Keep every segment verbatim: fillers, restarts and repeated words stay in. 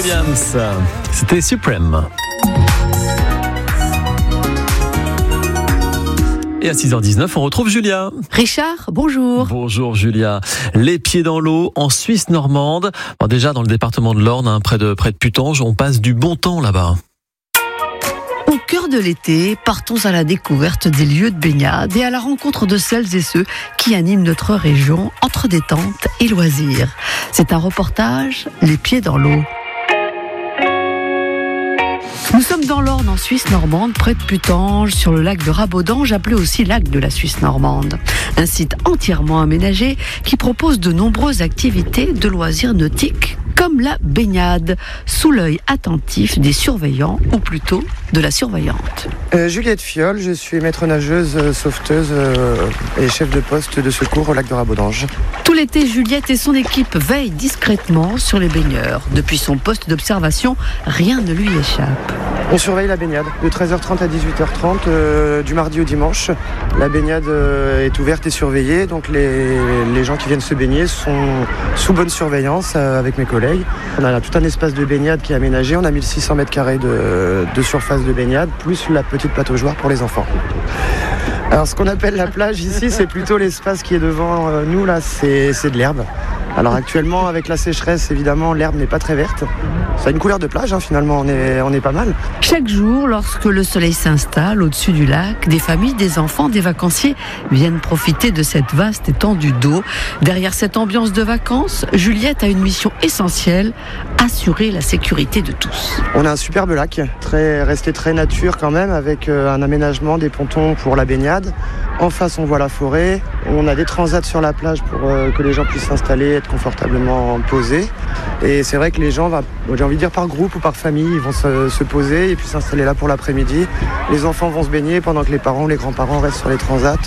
Williams. C'était Supreme. Et à six heures dix-neuf, on retrouve Julia. Richard, bonjour. Bonjour Julia. Les pieds dans l'eau en Suisse normande. Bon, déjà dans le département de l'Orne, hein, près de près de Putange, on passe du bon temps là-bas. Au cœur de l'été, partons à la découverte des lieux de baignade et à la rencontre de celles et ceux qui animent notre région entre détente et loisirs. C'est un reportage, les pieds dans l'eau. Nous sommes dans l'Orne, en Suisse normande, près de Putange, sur le lac de Rabodange, appelé aussi lac de la Suisse normande. Un site entièrement aménagé qui propose de nombreuses activités de loisirs nautiques, comme la baignade, sous l'œil attentif des surveillants, ou plutôt de la surveillante. Euh, Juliette Fiol, je suis maître nageuse, euh, sauveteuse euh, et chef de poste de secours au lac de Rabodange. Tout l'été, Juliette et son équipe veillent discrètement sur les baigneurs. Depuis son poste d'observation, rien ne lui échappe. On surveille la baignade de treize heures trente à dix-huit heures trente, euh, du mardi au dimanche. La baignade euh, est ouverte et surveillée, donc les, les gens qui viennent se baigner sont sous bonne surveillance euh, avec mes collègues. On a là tout un espace de baignade qui est aménagé, on a mille six cents mètres carrés de, de surface de baignade, plus la petite pataugeoire pour les enfants. Alors ce qu'on appelle la plage ici, c'est plutôt l'espace qui est devant euh, nous, là, c'est, c'est de l'herbe. Alors actuellement, avec la sécheresse, évidemment, l'herbe n'est pas très verte. Ça a une couleur de plage, hein, finalement, on est, on est pas mal. Chaque jour, lorsque le soleil s'installe au-dessus du lac, des familles, des enfants, des vacanciers viennent profiter de cette vaste étendue d'eau. Derrière cette ambiance de vacances, Juliette a une mission essentielle, assurer la sécurité de tous. On a un superbe lac, très, resté très nature quand même, avec euh, un aménagement des pontons pour la baignade. En face, on voit la forêt. On a des transats sur la plage pour euh, que les gens puissent s'installer, être confortablement posés. Et c'est vrai que les gens, j'ai envie de dire par groupe ou par famille, ils vont se, se poser et puis s'installer là pour l'après-midi. Les enfants vont se baigner pendant que les parents ou les grands-parents restent sur les transats.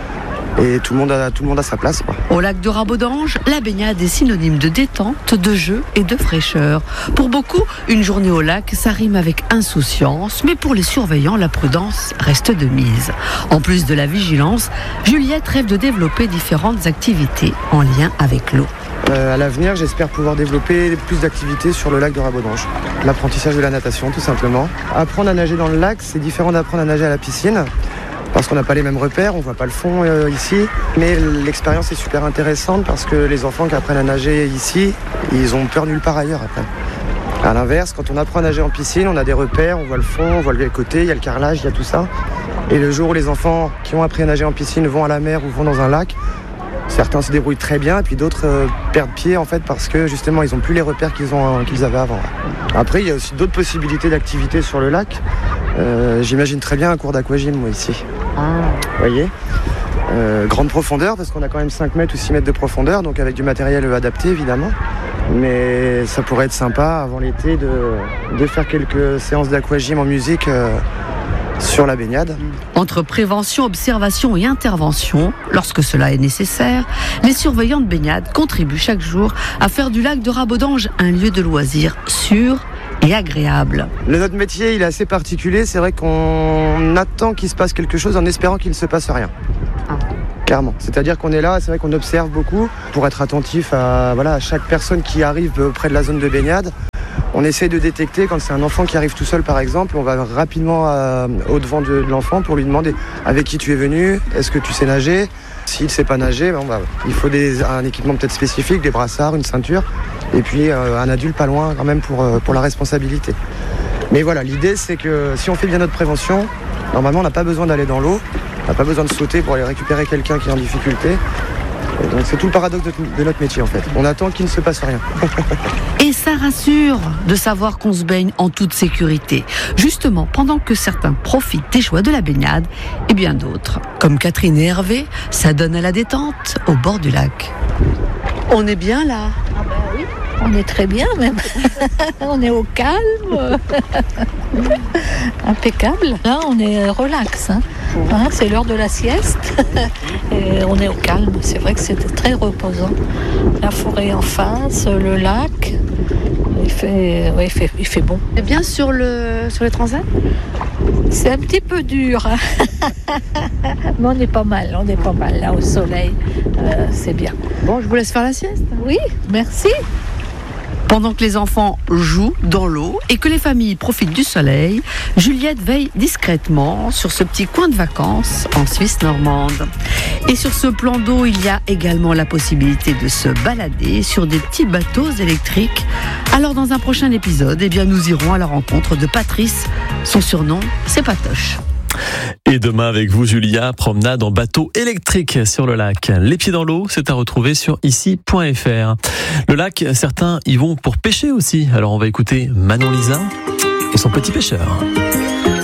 Et tout le monde a, tout le monde a sa place, quoi. Au lac de Rabodange, la baignade est synonyme de détente, de jeu et de fraîcheur. Pour beaucoup, une journée au lac, ça rime avec insouciance, mais pour les surveillants, la prudence reste de mise. En plus de la vigilance, Juliette rêve de développer différentes activités en lien avec l'eau. Euh, à l'avenir, j'espère pouvoir développer plus d'activités sur le lac de Rabodange. L'apprentissage de la natation, tout simplement. Apprendre à nager dans le lac, c'est différent d'apprendre à nager à la piscine. Parce qu'on n'a pas les mêmes repères, on ne voit pas le fond euh, ici. Mais l'expérience est super intéressante parce que les enfants qui apprennent à nager ici, ils ont peur nulle part ailleurs après. À l'inverse, quand on apprend à nager en piscine, on a des repères, on voit le fond, on voit le côté, il y a le carrelage, il y a tout ça. Et le jour où les enfants qui ont appris à nager en piscine vont à la mer ou vont dans un lac, certains se débrouillent très bien et puis d'autres euh, perdent pied en fait parce que justement ils n'ont plus les repères qu'ils, ont, euh, qu'ils avaient avant. Après, il y a aussi d'autres possibilités d'activités sur le lac. Euh, j'imagine très bien un cours d'aquagym moi ici. Ah. Vous voyez euh, grande profondeur parce qu'on a quand même cinq mètres ou six mètres de profondeur, donc avec du matériel adapté évidemment. Mais ça pourrait être sympa avant l'été de, de faire quelques séances d'aquagym en musique euh, sur la baignade. Entre prévention, observation et intervention, lorsque cela est nécessaire, les surveillants de baignade contribuent chaque jour à faire du lac de Rabodange un lieu de loisirs sûr et agréable. Le, notre métier, il est assez particulier. C'est vrai qu'on attend qu'il se passe quelque chose en espérant qu'il ne se passe rien. Ah. Clairement. C'est-à-dire qu'on est là, c'est vrai qu'on observe beaucoup pour être attentif à, voilà, à chaque personne qui arrive près de la zone de baignade. On essaie de détecter quand c'est un enfant qui arrive tout seul par exemple, on va rapidement euh, au-devant de, de l'enfant pour lui demander avec qui tu es venu, est-ce que tu sais nager ? S'il ne sait pas nager, bon, bah, il faut des, un équipement peut-être spécifique, des brassards, une ceinture, et puis euh, un adulte pas loin quand même pour, euh, pour la responsabilité. Mais voilà, l'idée c'est que si on fait bien notre prévention, normalement on n'a pas besoin d'aller dans l'eau, on n'a pas besoin de sauter pour aller récupérer quelqu'un qui est en difficulté. Et donc c'est tout le paradoxe de, de notre métier en fait. On attend qu'il ne se passe rien. Et ça rassure de savoir qu'on se baigne en toute sécurité. Justement, pendant que certains profitent des joies de la baignade, et bien d'autres, comme Catherine et Hervé, ça donne à la détente au bord du lac. On est bien là. Ah ben oui, on est très bien même. On est au calme. Impeccable. Là, on est relax. Hein. Hein, c'est l'heure de la sieste. Et on est au calme. C'est vrai que c'est très reposant. La forêt en face, le lac. Il fait, ouais, il fait, il fait bon. C'est bien sur, le, sur les transats ? C'est un petit peu dur. Mais on est pas mal. On est pas mal là au soleil. Euh, c'est bien. Bon, je vous laisse faire la sieste. Oui, merci. Pendant que les enfants jouent dans l'eau et que les familles profitent du soleil, Juliette veille discrètement sur ce petit coin de vacances en Suisse normande. Et sur ce plan d'eau, il y a également la possibilité de se balader sur des petits bateaux électriques. Alors dans un prochain épisode, eh bien, nous irons à la rencontre de Patrice. Son surnom, c'est Patoche. Et demain avec vous, Julia, promenade en bateau électrique sur le lac. Les pieds dans l'eau, c'est à retrouver sur ici point f r. Le lac, certains y vont pour pêcher aussi. Alors on va écouter Manon Lisa et son petit pêcheur.